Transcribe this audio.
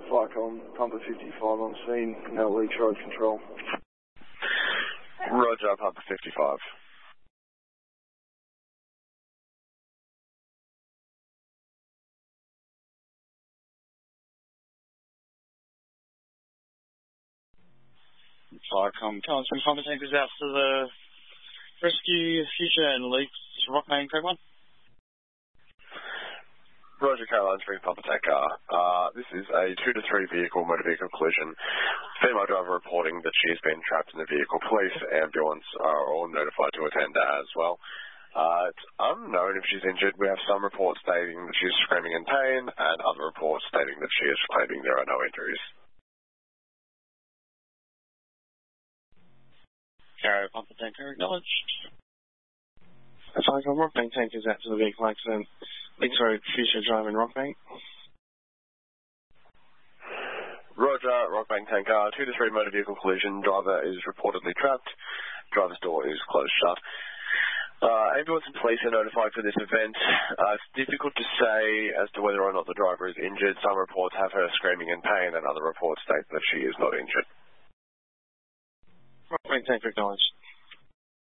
Flycom, Pumper 55 on scene, now leach road control. Roger, Pumper 55. Flycom, Talisman Pumper tankers out to the rescue, Future and Leaks, Rockbank, Craig 1. Roger, Caroline 3, Pumper Tanker. This is a 2 to 3 vehicle motor vehicle collision. Female driver reporting that she has been trapped in the vehicle. Police, ambulance are all notified to attend as well. It's unknown if she's injured. We have some reports stating that she's screaming in pain and other reports stating that she is claiming there are no injuries. Carrier Pumper Tanker acknowledged. Flycom, Rockbank tankers out to the vehicle accident. Leaks Road, Future driving Rockbank. Roger, Rockbank Tanker, 2 to 3 motor vehicle collision. Driver is reportedly trapped. Driver's door is closed shut. Ambulance and police are notified for this event. It's difficult to say as to whether or not the driver is injured. Some reports have her screaming in pain and other reports state that she is not injured. Rockbank tanker acknowledged.